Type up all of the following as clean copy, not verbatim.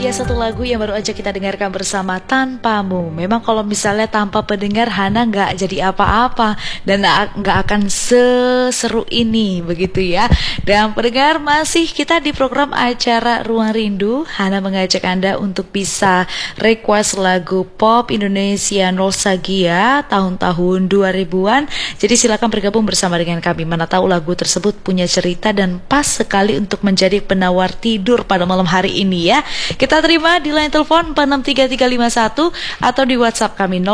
dia satu lagu yang baru aja kita dengarkan bersama, Tanpamu. Memang kalau misalnya tanpa pendengar Hana nggak jadi apa-apa dan nggak akan seseru ini, begitu ya. Dan pendengar, masih kita di program acara Ruang Rindu. Hana mengajak Anda untuk bisa request lagu pop Indonesia nostalgia tahun-tahun 2000-an. Jadi silakan bergabung bersama dengan kami. Mana tahu lagu tersebut punya cerita dan pas sekali untuk menjadi penawar tidur pada malam hari ini ya. Kita terima di line telepon 463351 atau di WhatsApp kami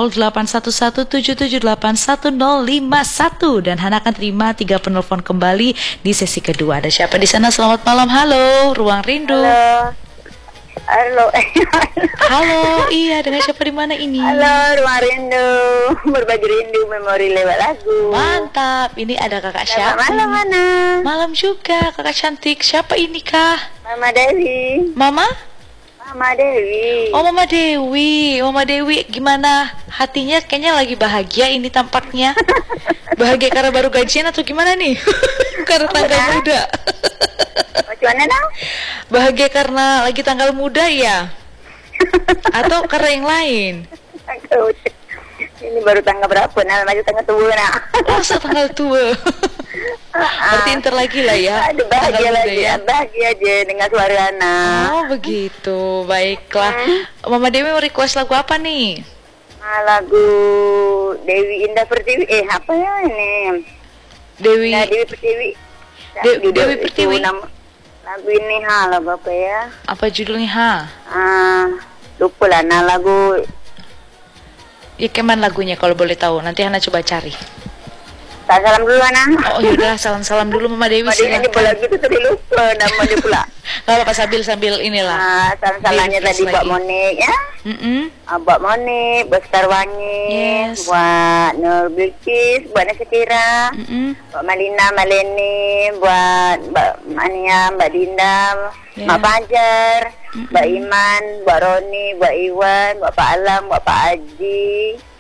081177811051, dan Hana akan terima 3 penelpon kembali di sesi kedua. Ada siapa di sana? Selamat malam. Halo, Ruang Rindu. Halo. Halo. Halo, iya, dengan siapa di mana ini? Halo, Ruang Rindu. Berbagi rindu memori lewat lagu. Mantap. Ini ada kakak siapa? Malam mana? Malam juga, kakak cantik. Siapa ini kah? Mama Dewi. Mama? Mama Dewi. Oh, Mama Dewi. Mama Dewi, gimana? Hatinya kayaknya lagi bahagia ini tampaknya. Bahagia karena baru gajian atau gimana nih? Karena tanggal muda. Gimana dong? Bahagia karena lagi tanggal muda ya? Atau karena yang lain? Ini baru tanggal berapa? Nah, masih tanggal tua nak. Oh, tanggal tua. Berarti ntar lagi lah ya. Aduh, bahagia lagi ya. Bahagia aja dengan suara anak. Oh begitu, baiklah. Mama Dewi mau request lagu apa nih? Lagu Dewi Indah Pertiwi. Apa ya ini? Dewi. Nah, Dewi Pertiwi. Dewi Pertiwi. Lagu ini lagu apa ya? Apa judulnya Lupa lah. Nah, lagu. Ya keman lagunya kalau boleh tahu. Nanti Hana coba cari. Salam dulu anak. Oh yaudah, salam dulu Mama Dewi. Mama Dewi boleh gitu tadi lupa namanya pula. Kalau pas sambil inilah. Salam-salamnya tadi buat Monik ya. Buat Monik, buat Starwangi, buat Nur Bilkis, buat Nasekira, buat Malina, Maleni, buat Mbak Mania, Mbak Dinda, Mbak Fajar, Mbak Iman, Mbak Roni, Mbak Iwan, Mbak Pak Alam, Mbak Pak Haji,